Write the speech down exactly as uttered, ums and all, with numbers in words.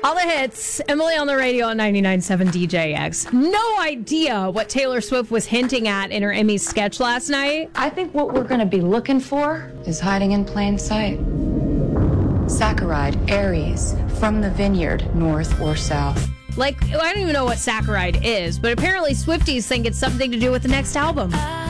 All the hits, Emily on the radio on ninety-nine point seven D J X. No idea what Taylor Swift was hinting at in her Emmys sketch last night. I think what we're going to be looking for is hiding in plain sight. Saccharide, Aries, from the vineyard, north or south. Like, I don't even know what saccharide is, but apparently Swifties think it's something to do with the next album.